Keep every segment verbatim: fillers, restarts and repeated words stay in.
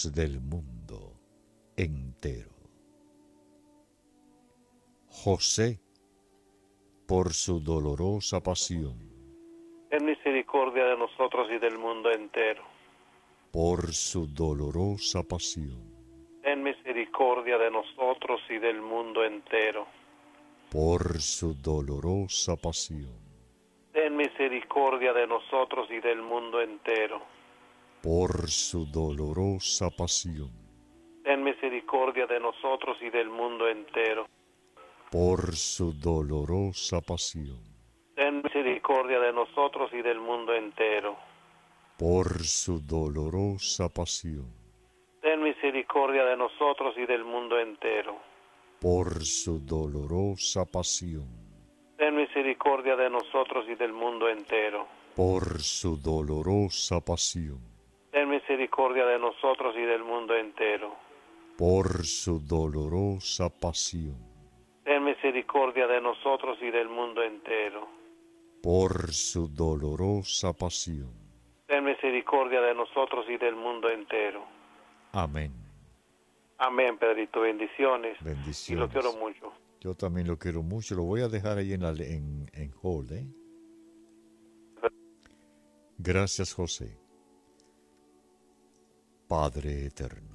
los del mundo entero. José, por su dolorosa pasión, ten misericordia de nosotros y del mundo entero. por su dolorosa pasión, Ten misericordia de nosotros y del mundo entero. por su dolorosa pasión, Ten misericordia de nosotros y del mundo entero. por su dolorosa pasión, Ten misericordia de nosotros y del mundo entero. por su dolorosa pasión, Ten misericordia de nosotros y del mundo entero. por su dolorosa pasión, Ten misericordia de nosotros y del mundo entero. por su dolorosa pasión, Ten misericordia de nosotros y del mundo entero. por su dolorosa pasión, Ten misericordia de nosotros y del mundo entero. por su dolorosa pasión, Ten misericordia de nosotros y del mundo entero. por su dolorosa pasión. Ten misericordia de nosotros y del mundo entero. Amén. Amén, Pedrito. Bendiciones. Bendiciones. Y lo quiero mucho. Yo también lo quiero mucho. Lo voy a dejar ahí en, la, en, en hold, ¿eh? Gracias, José. Padre eterno,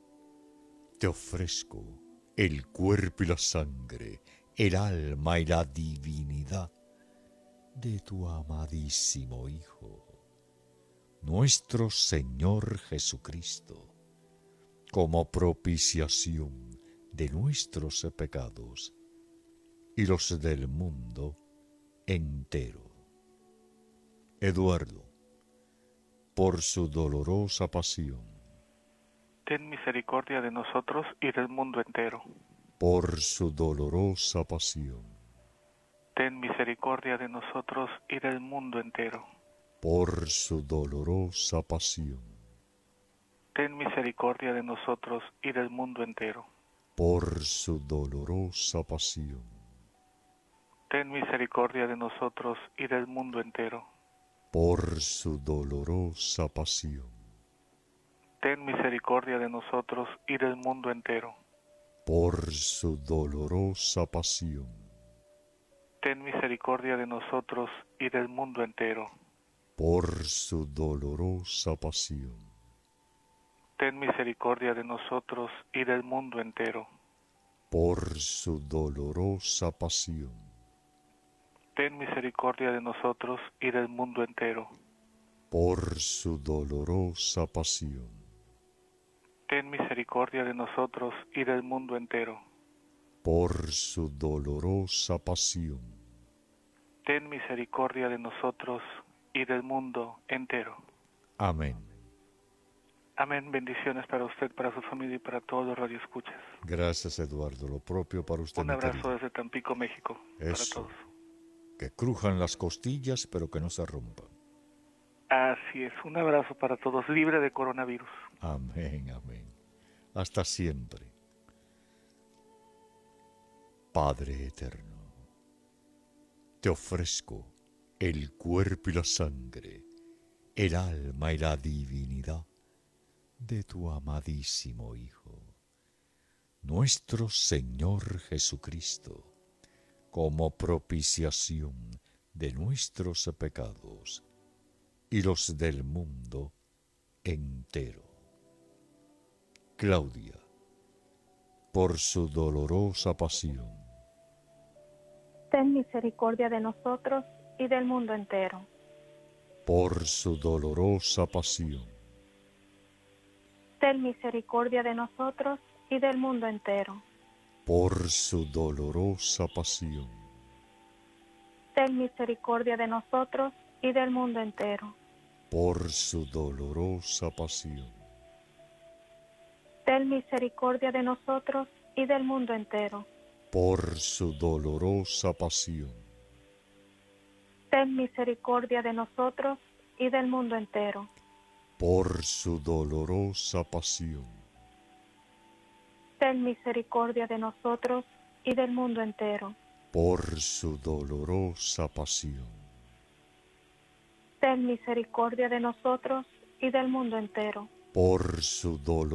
te ofrezco el cuerpo y la sangre, el alma y la divinidad de tu amadísimo Hijo, nuestro Señor Jesucristo, como propiciación de nuestros pecados y los del mundo entero. Eduardo, por su dolorosa pasión, ten misericordia de nosotros y del mundo entero. por su dolorosa pasión, Ten misericordia de nosotros y del mundo entero. por su dolorosa pasión, Ten misericordia de nosotros y del mundo entero. por su dolorosa pasión, Ten misericordia de nosotros y del mundo entero. por su dolorosa pasión, Ten misericordia de nosotros y del mundo entero. por su dolorosa pasión, Ten misericordia de nosotros y del mundo entero. por su dolorosa pasión, Ten misericordia de nosotros y del mundo entero. por su dolorosa pasión, Ten misericordia de nosotros y del mundo entero. por su dolorosa pasión, Ten misericordia de nosotros y del mundo entero. por su dolorosa pasión, Ten misericordia de nosotros y del mundo entero. amén. Amén. Bendiciones para usted, para su familia y para todos los radioescuchas. Gracias, Eduardo. Lo propio para usted. Un abrazo querido. desde Tampico, México. Eso. Para todos. Que crujan las costillas, pero que no se rompan. Así es. Un abrazo para todos, libre de coronavirus. Amén, amén. Hasta siempre. Padre eterno, te ofrezco el cuerpo y la sangre, el alma y la divinidad de tu amadísimo Hijo, nuestro Señor Jesucristo, como propiciación de nuestros pecados y los del mundo entero. Claudia, por su dolorosa pasión, ten misericordia de nosotros y del mundo entero. por su dolorosa pasión, ten misericordia de nosotros y del mundo entero. por su dolorosa pasión, ten misericordia de nosotros y del mundo entero. por su dolorosa pasión, ten misericordia de nosotros y del mundo entero. por su dolorosa pasión, ten misericordia de nosotros y del mundo entero. por su dolorosa pasión, ten misericordia de nosotros y del mundo entero. por su dolorosa pasión, ten misericordia de nosotros y del mundo entero. por su dolorosa